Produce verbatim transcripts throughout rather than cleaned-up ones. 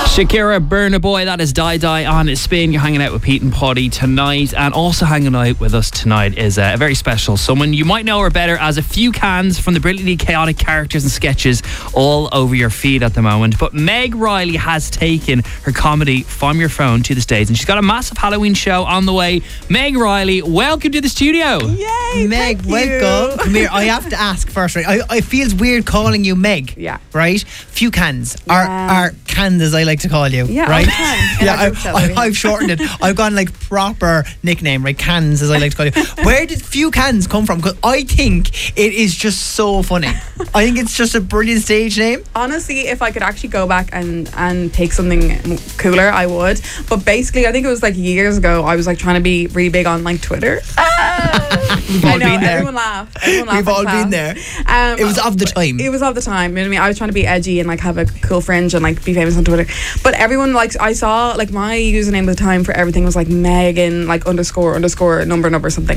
Shakira, Burna Boy, that is Die Die on Spin. You're hanging out with Pete and Poddy tonight, and also hanging out with us tonight is a very special someone. You might know her better as a few cans from the brilliantly chaotic characters and sketches all over your feed at the moment. But Meg Riley has taken her comedy from your phone to the stage, and she's got a massive Halloween show on the way. Meg Riley, welcome to the studio. Yay, Meg, thank welcome. you. Come here. I have to ask first, right? I, I feels weird calling you Meg. Yeah. Right? Few cans. Yeah. Or, or cans, as I like to call you. Yeah, right? all the time. In Yeah, our I, group chat, I, maybe. I've shortened it. I've gone like proper nickname, right? Cans, as I like to call you. Where did few cans come from? Because I think it is just so funny. I think it's just a brilliant stage name. Honestly, if I could actually go back and, and take something cooler, I would. But basically, I think it was like years ago, I was like trying to be really big on like Twitter. We've all I know, been there. everyone laughed. Everyone laughed We've in all class. been there. Um, It was of the time. It was of the time. You know what I mean? I was trying to be edgy and like have a cool fringe and like be famous on Twitter. But everyone, like, I saw like my username at the time for everything was like Megan like underscore underscore number number something.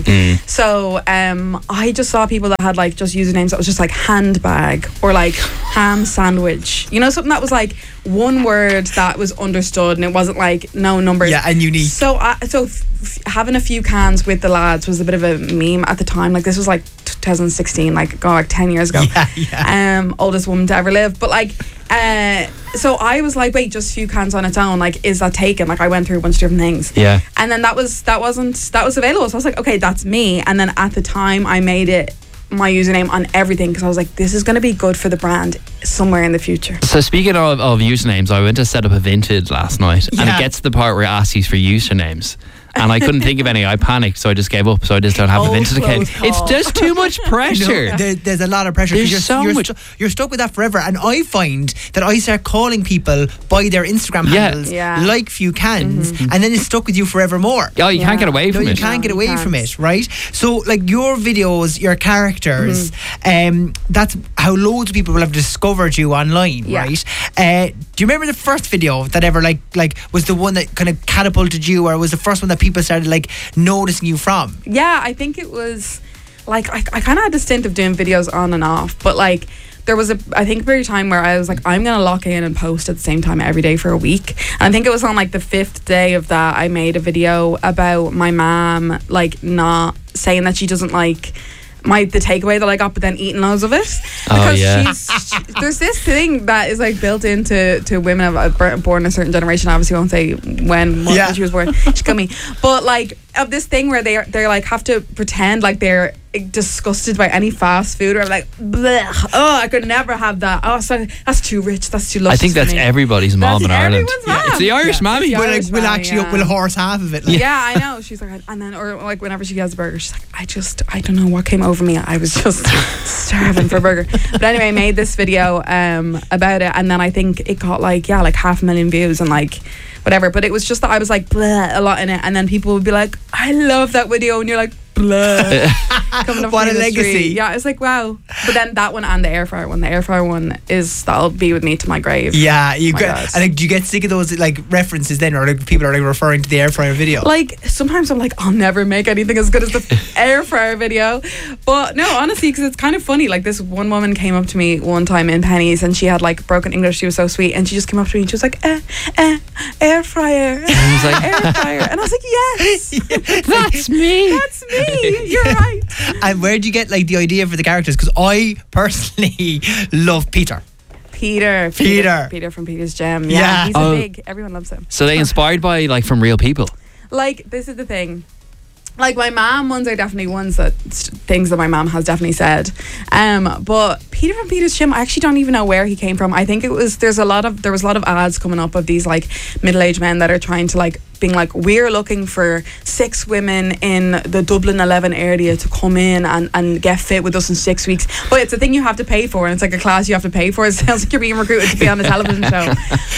So um, I just saw people that had like just usernames that was just like handbag or like ham sandwich. You know, something that was like one word that was understood and it wasn't like no numbers. Yeah, and unique. So I so f- f- having a few cans with the lads was a bit of a meme at the time. Like this was like twenty sixteen, like God, like ten years ago. Yeah, yeah. Um, oldest woman to ever live. But like, uh, so I was like, wait, just few cans on its own. Like, is that taken? Like, I went through a bunch of different things. Yeah. And then that was that wasn't that was available. So I was like, okay, that's me. And then at the time, I made it my username on everything because I was like, this is going to be good for the brand somewhere in the future. So speaking of, of usernames, I went to set up a Vinted last night, and Yeah. it gets to the part where it asks you for usernames. And I couldn't think of any. I panicked, so I just gave up. So I just don't have a Oh, Vinted account. close It's call. just too much pressure. No, there, there's a lot of pressure. 'cause There's you're, so you're, much- stu- you're stuck with that forever. And I find that I start calling people by their Instagram Yeah. handles, Yeah. like few cans, and then it's stuck with you forevermore. Oh, you can't Yeah. get away No, from you it. can't get No, away you from can't. it, right? So, like your videos, your characters, um, that's how loads of people will have discovered you online, Yeah. right? Uh, do you remember the first video that ever like like was the one that kind of catapulted you, or was the first one that people started like noticing you from? Yeah, I think it was like I, I kind of had a stint of doing videos on and off, but like there was a I think a period of time where I was like, I'm gonna lock in and post at the same time every day for a week. And I think it was on like the fifth day of that I made a video about my mom like not saying that she doesn't like my the takeaway that I got, but then eating loads of it because yeah. she's she, there's this thing that is like built into to women of uh, born in a certain generation. I obviously won't say when what, Yeah. when she was born. She got me, but like of this thing where they are they're like have to pretend like they're disgusted by any fast food, or I'm like, blech, oh, I could never have that. Oh, so that's too rich. That's too luscious. I think that's for me. every's mom That's in Ireland. everyone's mom. It's the Irish Yeah. mammy. Yeah. We'll, like, Irish we'll mammy, actually yeah. we'll horse half of it. Like. Yeah, I know. She's like, and then, or like whenever she has a burger, she's like, I just, I don't know what came over me. I was just starving for a burger. But anyway, I made this video um, about it, and then I think it got like, yeah, like half a million views and like whatever. But it was just that I was like, bleh, a lot in it, and then people would be like, I love that video, and you're like, bleh. Coming up What to a the legacy. street. Yeah, it's like, wow. But then that one and the air fryer one, the air fryer one is that'll be with me to my grave. Yeah, you My get. God. And like, do you get sick of those like references then, or like people are like referring to the air fryer video? Like sometimes I'm like, I'll never make anything as good as the air fryer video. But no, honestly, because it's kind of funny. Like this one woman came up to me one time in Penny's, and she had like broken English. She was so sweet, and she just came up to me and she was like, eh, eh, air fryer, was like- air fryer, and I was like, yes, That's me. that's me. You're right. And where do you get like the idea for the characters? Because I personally love Peter. Peter, Peter. Peter from Peter's Gem. Yeah, Yeah. he's Oh. a big. Everyone loves him. So they inspired by like from real people. Like this is the thing. Like my mom ones are definitely ones that things that my mom has definitely said. Um, but Peter from Peter's Gym, I actually don't even know where he came from. I think it was there's a lot of there was a lot of ads coming up of these like middle aged men that are trying to like being like, we're looking for six women in the Dublin eleven area to come in and, and get fit with us in six weeks. But it's a thing you have to pay for, and it's like a class you have to pay for. It sounds like you're being recruited to be on a television show.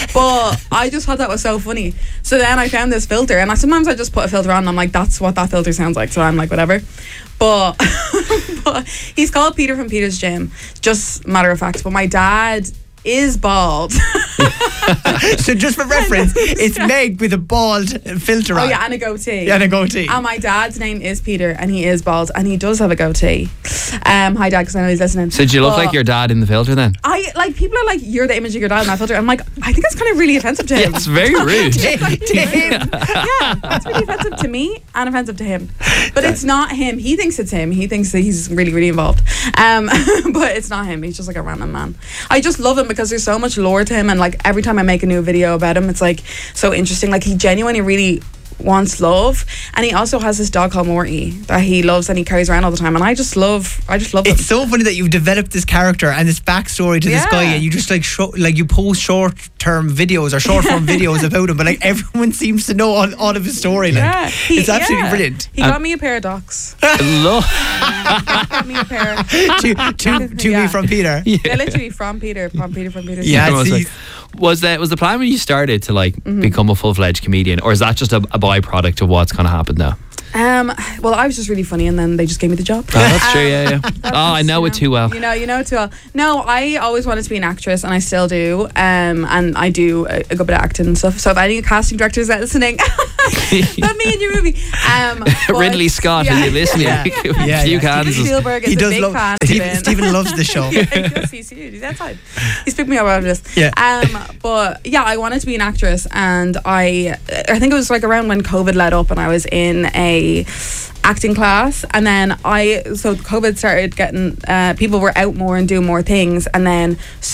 But I just thought that was so funny. So then I found this filter, and I sometimes I just put a filter on and I'm like, that's what that filter sounds like. So I'm like, whatever. But, but he's called Peter from Peter's Gym, just matter of fact. But my dad is bald. So just for reference, it's Meg with a bald filter Oh on. yeah, and a goatee. Yeah, and a goatee. And my dad's name is Peter, and he is bald, and he does have a goatee. Um, hi dad, because I know he's listening. So do you look But like your dad in the filter then? I like people are like, you're the image of your dad in that filter. I'm like, I think that's kind of really offensive to him. Yeah, it's very rude. to, to him. Yeah, that's really offensive to me and offensive to him. But it's not him. He thinks it's him. He thinks that he's really, really involved. Um, but it's not him. He's just like a random man. I just love him because there's so much lore to him, and like every time I make a new video about him, it's like so interesting. Like he genuinely really wants love, and he also has this dog called Morty that he loves and he carries around all the time, and I just love I just love him. It's so funny that you've developed this character and this backstory to this Yeah. guy, and you just like show, like you post short term videos or short form videos about him, but like everyone seems to know all, all of his story. Like Yeah, he- it's absolutely yeah. brilliant. He got me a pair of ducks. Look. got me a pair. to to, to Yeah. me from Peter. They're literally from Peter, from Peter, from Peter. Yeah, was, see- was that was the plan when you started to like Mm-hmm. become a full fledged comedian, or is that just a, a byproduct of what's going to happen now? Um, well, I was just really funny, and then they just gave me the job. Oh, that's true. Yeah, yeah. Oh, I know it too well. You know, you know it too well. No, I always wanted to be an actress, and I still do. Um, and I do a, a good bit of acting and stuff. So if any casting directors are listening, put me in your movie. Um, but- Ridley Scott, yeah. are you listening? Yeah. A Yeah, few yeah. cans. Steven Spielberg is He a does big love fan. of Stephen, it. Stephen loves the show. Yeah, he does. He's huge. He's outside. He's picked me up out of this. Yeah. Um, but yeah, I wanted to be an actress, and I, I think it was like around when COVID let up, and I was in a acting class, and then I, so COVID started getting, uh, people were out more and doing more things, and then.